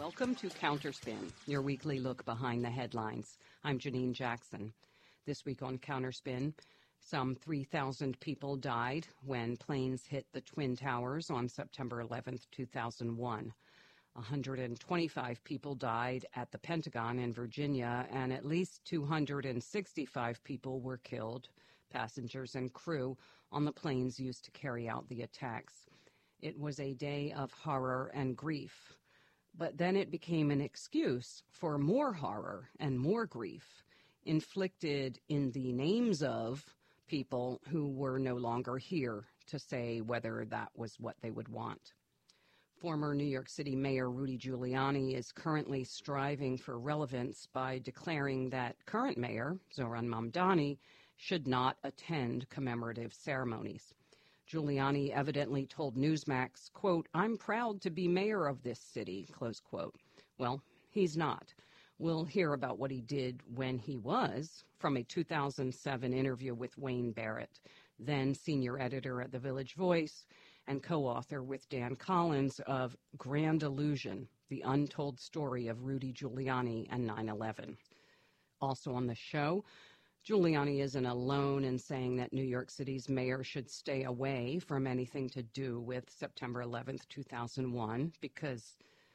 Welcome to Counterspin, your weekly look behind the headlines. I'm Janine Jackson. This week on Counterspin, some 3,000 people died when planes hit the Twin Towers on September 11, 2001. 125 people died at the Pentagon in Virginia, and at least 265 people were killed, passengers and crew, on the planes used to carry out the attacks. It was a day of horror and grief. But then it became an excuse for more horror and more grief, inflicted in the names of people who were no longer here to say whether that was what they would want. Former New York City Mayor Rudy Giuliani is currently striving for relevance by declaring that current mayor, Zohran Mamdani, should not attend commemorative ceremonies. Giuliani evidently told Newsmax, quote, "I'm proud to be mayor of this city," close quote. Well, he's not. We'll hear about what he did when he was from a 2007 interview with Wayne Barrett, then senior editor at The Village Voice and co-author with Dan Collins of Grand Illusion, the untold story of Rudy Giuliani and 9/11. Also on the show, Giuliani isn't alone in saying that New York City's mayor should stay away from anything to do with September 11th, 2001, because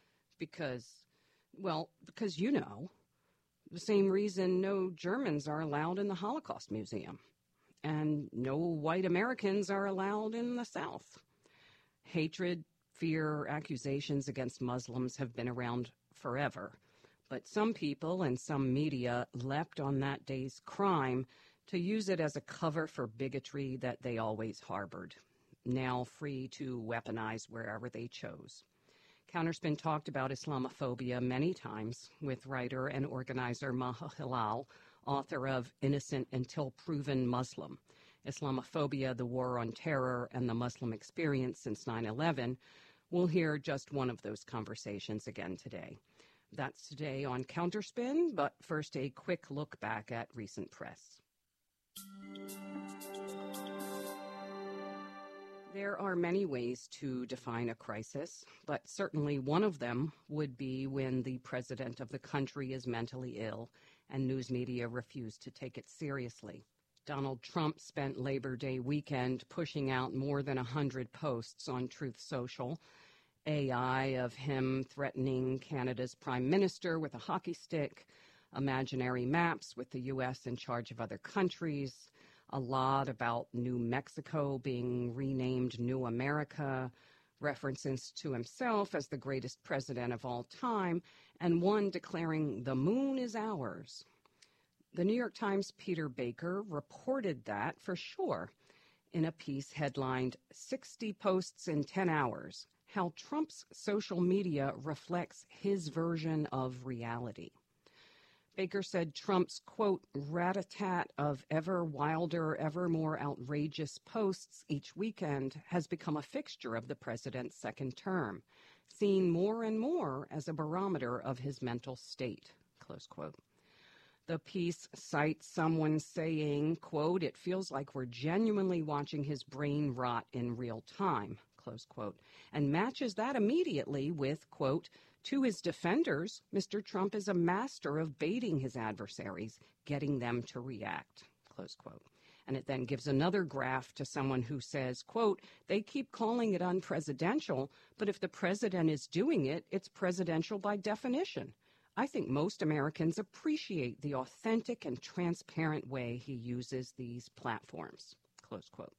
you know, the same reason no Germans are allowed in the Holocaust Museum and no white Americans are allowed in the South. Hatred, fear, accusations against Muslims have been around forever. But some people and some media leapt on that day's crime to use it as a cover for bigotry that they always harbored, now free to weaponize wherever they chose. Counterspin talked about Islamophobia many times with writer and organizer Maha Hilal, author of Innocent Until Proven Muslim, Islamophobia, the War on Terror, and the Muslim Experience Since 9/11. We'll hear just one of those conversations again today. That's today on Counterspin, but first a quick look back at recent press. There are many ways to define a crisis, but certainly one of them would be when the president of the country is mentally ill and news media refuse to take it seriously. Donald Trump spent Labor Day weekend pushing out more than 100 posts on Truth Social, AI of him threatening Canada's prime minister with a hockey stick, imaginary maps with the U.S. in charge of other countries, a lot about New Mexico being renamed New America, references to himself as the greatest president of all time, and one declaring the moon is ours. The New York Times' Peter Baker reported that for sure in a piece headlined 60 Posts in 10 Hours, How Trump's Social Media Reflects His Version of Reality. Baker said Trump's, quote, rat-a-tat of ever wilder, ever more outrageous posts each weekend has become a fixture of the president's second term, seen more and more as a barometer of his mental state, close quote. The piece cites someone saying, quote, "It feels like we're genuinely watching his brain rot in real time," close quote, and matches that immediately with, quote, "To his defenders, Mr. Trump is a master of baiting his adversaries, getting them to react," close quote. And it then gives another graph to someone who says, quote, "They keep calling it unpresidential, but if the president is doing it, it's presidential by definition. I think most Americans appreciate the authentic and transparent way he uses these platforms," close quote.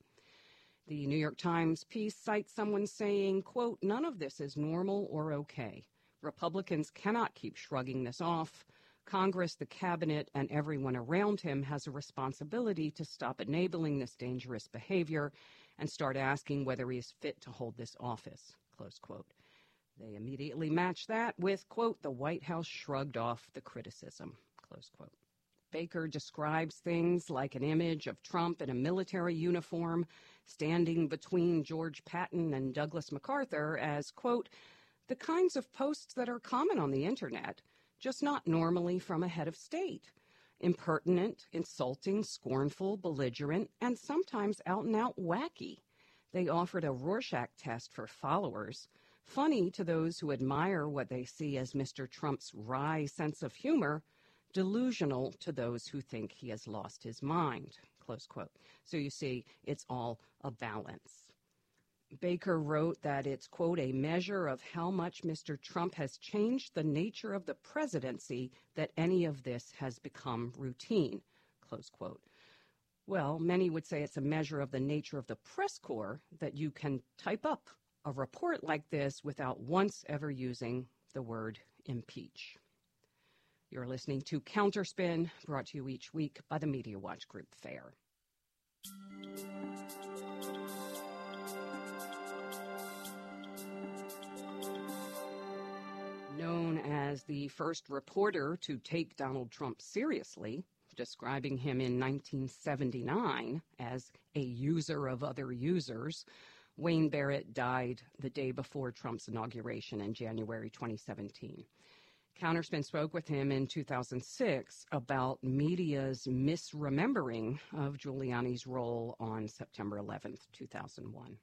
The New York Times piece cites someone saying, quote, "None of this is normal or okay. Republicans cannot keep shrugging this off. Congress, the cabinet, and everyone around him has a responsibility to stop enabling this dangerous behavior and start asking whether he is fit to hold this office," close quote. They immediately match that with, quote, "The White House shrugged off the criticism," close quote. Baker describes things like an image of Trump in a military uniform standing between George Patton and Douglas MacArthur as, quote, "the kinds of posts that are common on the internet, just not normally from a head of state. Impertinent, insulting, scornful, belligerent, and sometimes out-and-out wacky. They offered a Rorschach test for followers. Funny to those who admire what they see as Mr. Trump's wry sense of humor, delusional to those who think he has lost his mind, close quote. So you see, it's all a balance. Baker wrote that it's, quote, a measure of how much Mr. Trump has changed the nature of the presidency that any of this has become routine, close quote. Well, many would say it's a measure of the nature of the press corps that you can type up a report like this without once ever using the word impeach. You're listening to Counterspin, brought to you each week by the Media Watch Group FAIR. Known as the first reporter to take Donald Trump seriously, describing him in 1979 as a user of other users, Wayne Barrett died the day before Trump's inauguration in January 2017. Counterspin spoke with him in 2006 about media's misremembering of Giuliani's role on September 11th, 2001.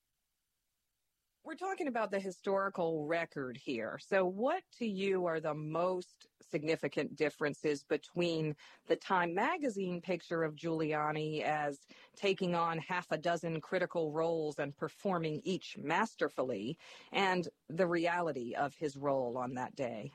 We're talking about the historical record here. So what to you are the most significant differences between the Time magazine picture of Giuliani as taking on half a dozen critical roles and performing each masterfully and the reality of his role on that day?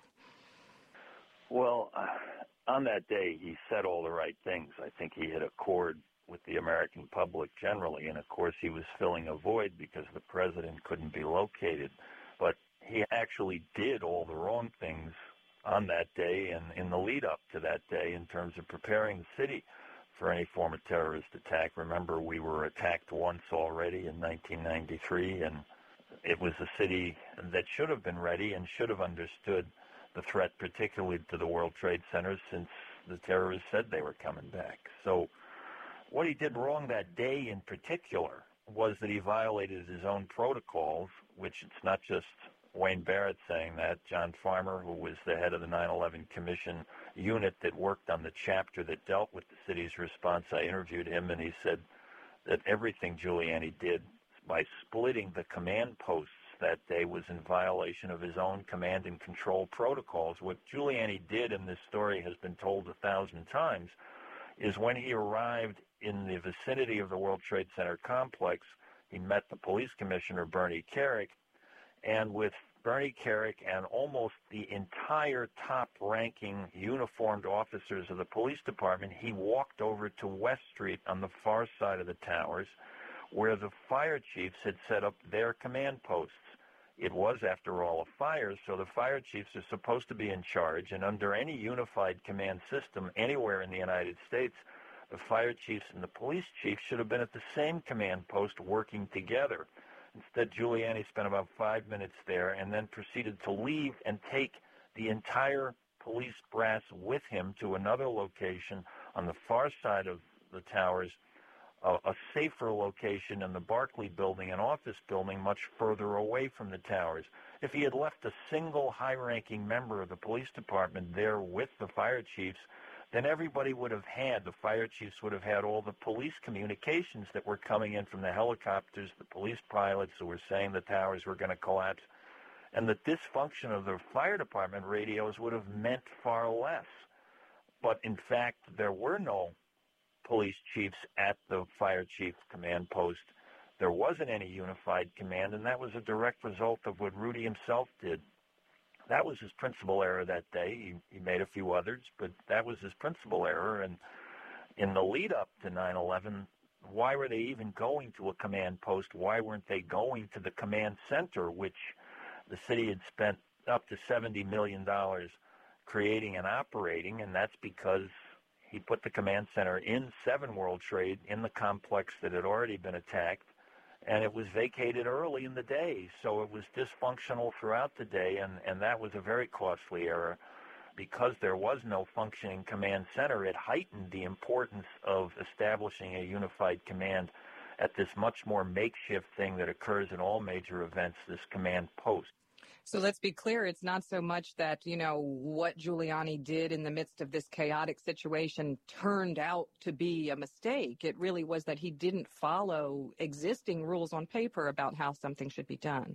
Well, on that day, he said all the right things. I think he hit a chord with the American public generally, and of course he was filling a void because the president couldn't be located. But he actually did all the wrong things on that day and in the lead up to that day in terms of preparing the city for any form of terrorist attack. Remember, we were attacked once already in 1993, and it was a city that should have been ready and should have understood the threat, particularly to the World Trade Center, since the terrorists said they were coming back. So what he did wrong that day in particular was that he violated his own protocols, which it's not just Wayne Barrett saying that. John Farmer, who was the head of the 9/11 Commission unit that worked on the chapter that dealt with the city's response, I interviewed him, and he said that everything Giuliani did by splitting the command posts that day was in violation of his own command and control protocols. What Giuliani did, and this story has been told 1,000 times, is when he arrived in the vicinity of the World Trade Center complex, he met the police commissioner, Bernie Kerik, and with Bernie Kerik and almost the entire top-ranking uniformed officers of the police department, he walked over to West Street on the far side of the towers, where the fire chiefs had set up their command posts. It was, after all, a fire, so the fire chiefs are supposed to be in charge, and under any unified command system anywhere in the United States, the fire chiefs and the police chiefs should have been at the same command post working together. Instead, Giuliani spent about 5 minutes there and then proceeded to leave and take the entire police brass with him to another location on the far side of the towers, a safer location in the Barclay building, an office building much further away from the towers. If he had left a single high-ranking member of the police department there with the fire chiefs, then everybody would have had, the fire chiefs would have had all the police communications that were coming in from the helicopters, the police pilots who were saying the towers were going to collapse. And the dysfunction of the fire department radios would have meant far less. But in fact, there were no police chiefs at the fire chief command post. There wasn't any unified command, and that was a direct result of what Rudy himself did. That was his principal error that day. He made a few others, but that was his principal error. And in the lead up to 9/11, why were they even going to a command post? Why weren't they going to the command center, which the city had spent up to $70 million creating and operating? And that's because he put the command center in 7 World Trade in the complex that had already been attacked, and it was vacated early in the day. So it was dysfunctional throughout the day, and that was a very costly error. Because there was no functioning command center, it heightened the importance of establishing a unified command at this much more makeshift thing that occurs in all major events, this command post. So let's be clear, it's not so much that, what Giuliani did in the midst of this chaotic situation turned out to be a mistake. It really was that he didn't follow existing rules on paper about how something should be done.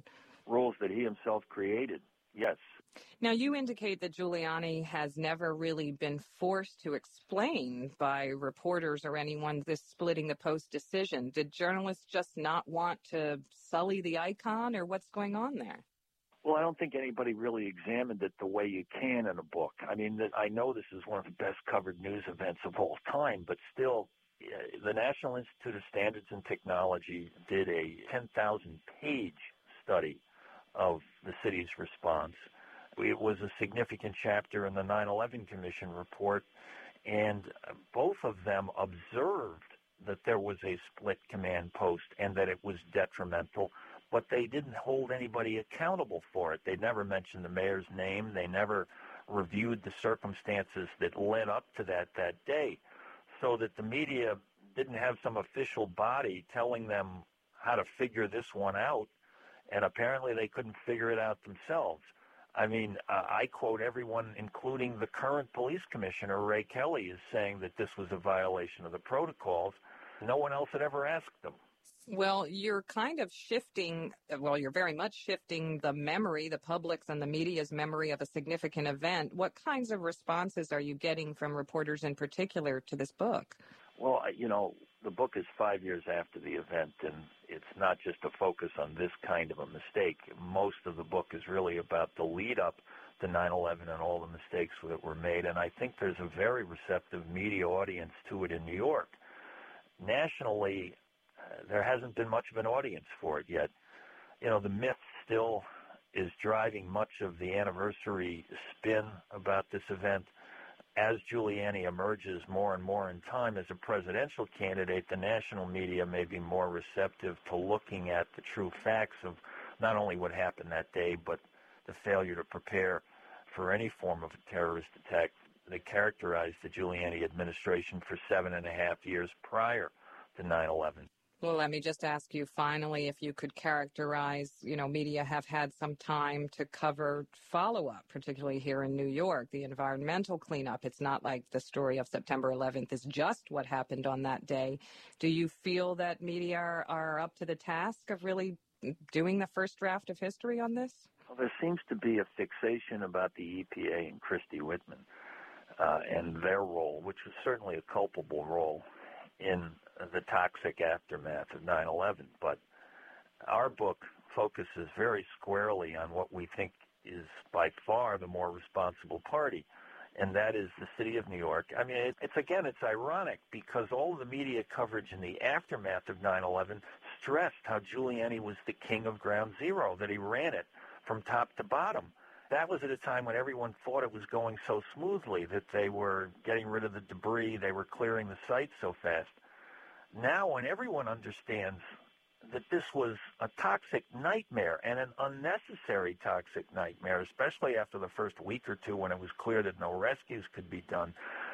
rules that he himself created. Yes. Now, you indicate that Giuliani has never really been forced to explain by reporters or anyone this splitting the Post decision. Did journalists just not want to sully the icon, or what's going on there? Well, I don't think anybody really examined it the way you can in a book. I mean, I know this is one of the best covered news events of all time, but still, the National Institute of Standards and Technology did a 10,000-page study of the city's response. It was a significant chapter in the 9/11 Commission report, and both of them observed that there was a split command post and that it was detrimental, but they didn't hold anybody accountable for it. They never mentioned the mayor's name. They never reviewed the circumstances that led up to that day, so that the media didn't have some official body telling them how to figure this one out, and apparently they couldn't figure it out themselves. I mean, I quote everyone, including the current police commissioner, Ray Kelly, is saying that this was a violation of the protocols. No one else had ever asked them. Well, you're kind of shifting, you're very much shifting the memory, the public's and the media's memory of a significant event. What kinds of responses are you getting from reporters in particular to this book? Well, the book is 5 years after the event, and it's not just a focus on this kind of a mistake. Most of the book is really about the lead-up to 9/11 and all the mistakes that were made, and I think there's a very receptive media audience to it in New York. Nationally, there hasn't been much of an audience for it yet. The myth still is driving much of the anniversary spin about this event. As Giuliani emerges more and more in time as a presidential candidate, the national media may be more receptive to looking at the true facts of not only what happened that day, but the failure to prepare for any form of a terrorist attack that characterized the Giuliani administration for 7.5 years prior to 9/11. Well, let me just ask you finally if you could characterize, media have had some time to cover follow-up, particularly here in New York, the environmental cleanup. It's not like the story of September 11th is just what happened on that day. Do you feel that media are up to the task of really doing the first draft of history on this? Well, there seems to be a fixation about the EPA and Christy Whitman and their role, which was certainly a culpable role in the toxic aftermath of 9/11. But our book focuses very squarely on what we think is by far the more responsible party, and that is the city of New York. I mean, it's ironic because all of the media coverage in the aftermath of 9/11 stressed how Giuliani was the king of Ground Zero, that he ran it from top to bottom. That was at a time when everyone thought it was going so smoothly, that they were getting rid of the debris, they were clearing the site so fast. Now, when everyone understands that this was a toxic nightmare and an unnecessary toxic nightmare, especially after the first week or two when it was clear that no rescues could be done,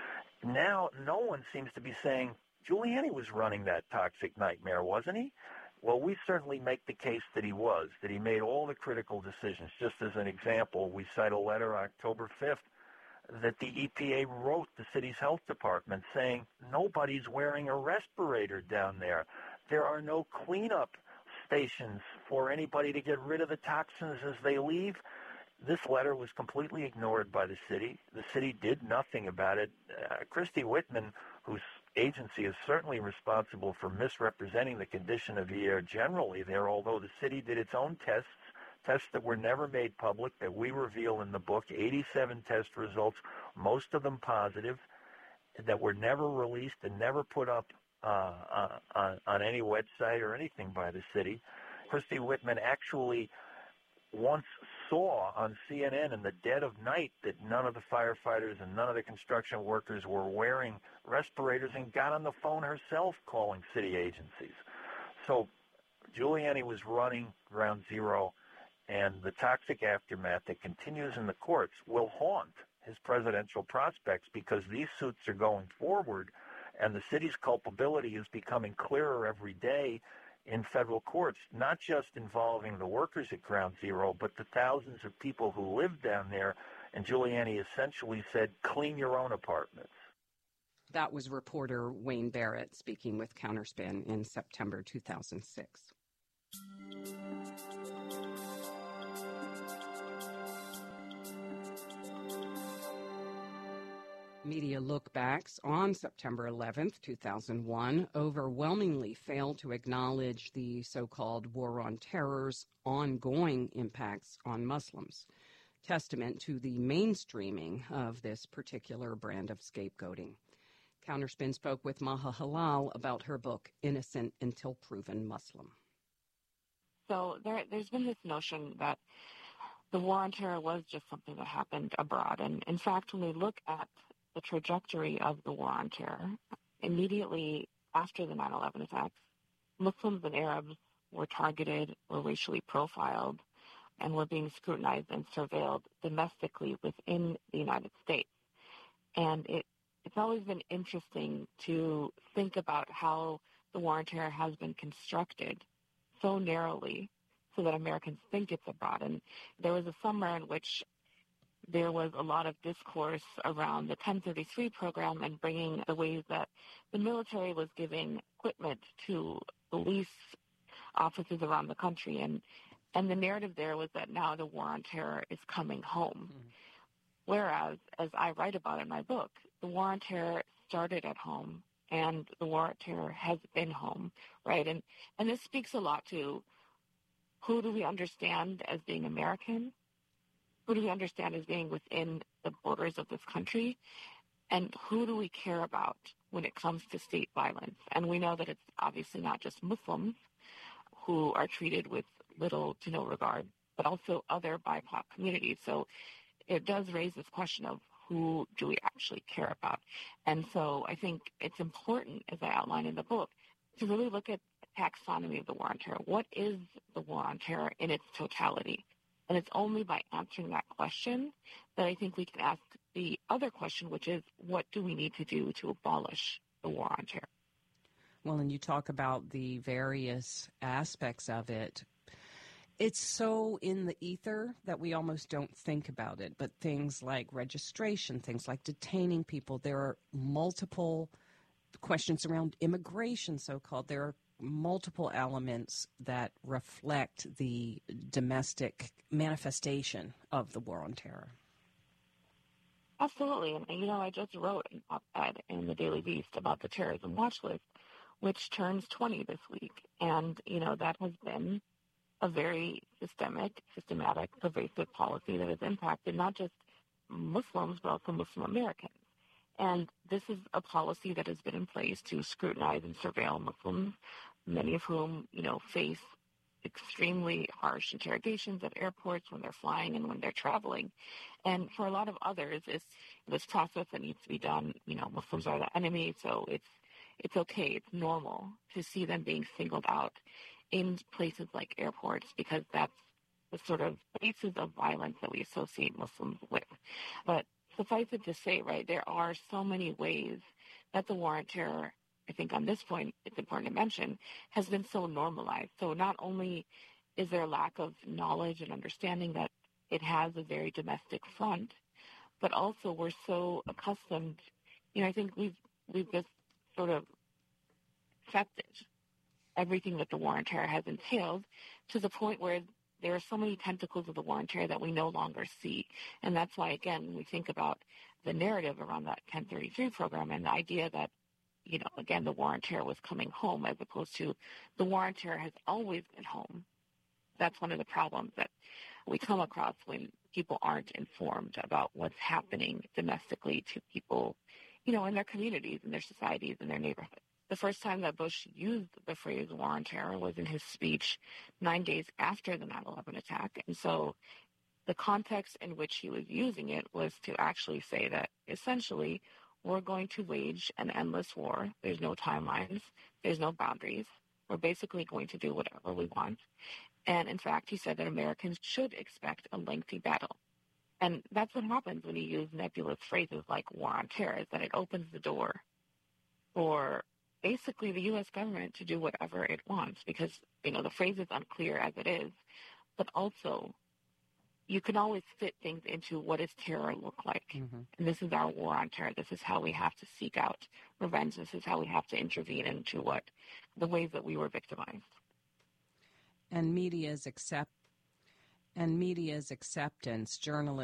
now no one seems to be saying, Giuliani was running that toxic nightmare, wasn't he? Well, we certainly make the case that he was, that he made all the critical decisions. Just as an example, we cite a letter October 5th that the EPA wrote the city's health department saying nobody's wearing a respirator down there. There are no cleanup stations for anybody to get rid of the toxins as they leave. This letter was completely ignored by the city. The city did nothing about it. Christy Whitman, whose agency is certainly responsible for misrepresenting the condition of the air generally there, although the city did its own tests that were never made public, that we reveal in the book, 87 test results, most of them positive, that were never released and never put up on any website or anything by the city. Christy Whitman actually once saw on CNN in the dead of night that none of the firefighters and none of the construction workers were wearing respirators and got on the phone herself calling city agencies. So Giuliani was running Ground Zero, and the toxic aftermath that continues in the courts will haunt his presidential prospects because these suits are going forward and the city's culpability is becoming clearer every day in federal courts, not just involving the workers at Ground Zero, but the thousands of people who live down there. And Giuliani essentially said, clean your own apartments. That was reporter Wayne Barrett speaking with Counterspin in September 2006. Media look-backs on September 11th, 2001, overwhelmingly failed to acknowledge the so-called War on Terror's ongoing impacts on Muslims, testament to the mainstreaming of this particular brand of scapegoating. Counterspin spoke with Maha Halal about her book, Innocent Until Proven Muslim. So there's been this notion that the War on Terror was just something that happened abroad. And in fact, when we look at the trajectory of the War on Terror, immediately after the 9/11 attacks, Muslims and Arabs were targeted, were racially profiled, and were being scrutinized and surveilled domestically within the United States. And it's always been interesting to think about how the War on Terror has been constructed so narrowly so that Americans think it's abroad. And there was a summer in which there was a lot of discourse around the 1033 program and bringing the ways that the military was giving equipment to police offices around the country. And the narrative there was that now the War on Terror is coming home. Mm-hmm. Whereas, as I write about in my book, the War on Terror started at home, and the War on Terror has been home, right? And this speaks a lot to who do we understand as being American, who do we understand as being within the borders of this country, and who do we care about when it comes to state violence? And we know that it's obviously not just Muslims who are treated with little to no regard, but also other BIPOC communities. So it does raise this question of who do we actually care about? And so I think it's important, as I outline in the book, to really look at the taxonomy of the War on Terror. What is the War on Terror in its totality? And it's only by answering that question that I think we can ask the other question, which is, what do we need to do to abolish the War on Terror? Well, and you talk about the various aspects of it. It's so in the ether that we almost don't think about it. But things like registration, things like detaining people, there are multiple questions around immigration, so-called. There are multiple elements that reflect the domestic manifestation of the War on Terror. Absolutely. And, I just wrote an op-ed in the Daily Beast about the terrorism watch list, which turns 20 this week. And, that has been a very systematic, pervasive policy that has impacted not just Muslims, but also Muslim Americans. And this is a policy that has been in place to scrutinize and surveil Muslims, many of whom, face extremely harsh interrogations at airports when they're flying and when they're traveling. And for a lot of others, it's this process that needs to be done. Muslims are the enemy, so it's okay, it's normal to see them being singled out in places like airports, because that's the sort of basis of violence that we associate Muslims with. But suffice it to say, right, there are so many ways that the War on Terror, I think on this point, it's important to mention, has been so normalized. So not only is there a lack of knowledge and understanding that it has a very domestic front, but also we're so accustomed, I think we've just sort of accepted everything that the War on Terror has entailed, to the point where there are so many tentacles of the War on Terror that we no longer see. And that's why, again, when we think about the narrative around that 1033 program and the idea that, again, the War on Terror was coming home, as opposed to the War on Terror has always been home. That's one of the problems that we come across when people aren't informed about what's happening domestically to people, in their communities, in their societies, in their neighborhoods. The first time that Bush used the phrase War on Terror was in his speech 9 days after the 9/11 attack. And so the context in which he was using it was to actually say that essentially we're going to wage an endless war. There's no timelines. There's no boundaries. We're basically going to do whatever we want. And in fact, he said that Americans should expect a lengthy battle. And that's what happens when you use nebulous phrases like War on Terror, is that it opens the door for basically the U.S. government to do whatever it wants, because, the phrase is unclear as it is, but also you can always fit things into what does terror look like. Mm-hmm. And this is our War on Terror. This is how we have to seek out revenge. This is how we have to intervene into the ways that we were victimized. And media's acceptance, journalists